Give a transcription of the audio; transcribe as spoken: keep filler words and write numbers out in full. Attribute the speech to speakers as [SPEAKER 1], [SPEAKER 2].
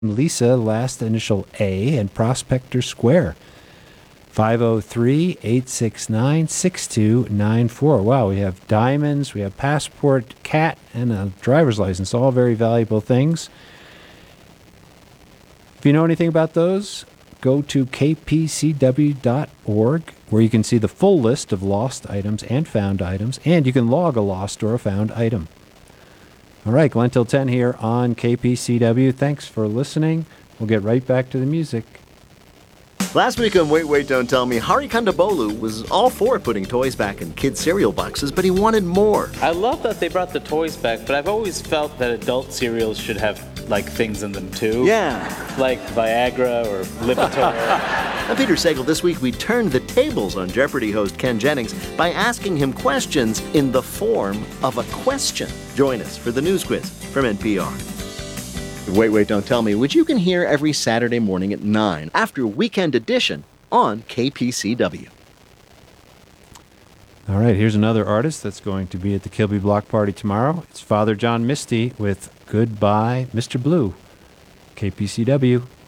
[SPEAKER 1] Lisa, last initial A, and Prospector Square. five oh three, eight six nine, six two nine four. Wow, we have diamonds, we have passport, cat, and a driver's license. All very valuable things. If you know anything about those, go to k p c w dot org, where you can see the full list of lost items and found items, and you can log a lost or a found item. All right, Glenn till ten here on K P C W. Thanks for listening. We'll get right back to the music.
[SPEAKER 2] Last week on Wait, Wait, Don't Tell Me, Hari Kondabolu was all for putting toys back in kids' cereal boxes, but he wanted more.
[SPEAKER 3] I love that they brought the toys back, but I've always felt that adult cereals should have, like, things in them, too.
[SPEAKER 2] Yeah.
[SPEAKER 3] Like Viagra or Lipitor.
[SPEAKER 2] Now, Peter Sagal, this week we turned the tables on Jeopardy host Ken Jennings by asking him questions in the form of a question. Join us for the news quiz from N P R. Wait, Wait, Don't Tell Me, which you can hear every Saturday morning at nine after Weekend Edition on K P C W.
[SPEAKER 1] All right, here's another artist that's going to be at the Kilby Block Party tomorrow. It's Father John Misty with Goodbye, Mister Blue. K P C W.